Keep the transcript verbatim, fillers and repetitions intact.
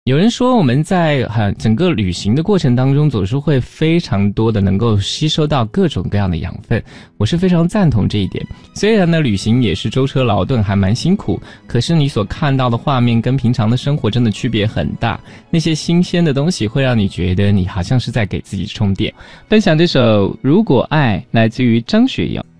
有人说我们在很整个旅行的过程当中，总是会非常多的能够吸收到各种各样的养分，我是非常赞同这一点。虽然呢，旅行也是舟车劳顿，还蛮辛苦，可是你所看到的画面跟平常的生活真的区别很大。那些新鲜的东西会让你觉得你好像是在给自己充电。分享这首《如果爱》来自于张学友。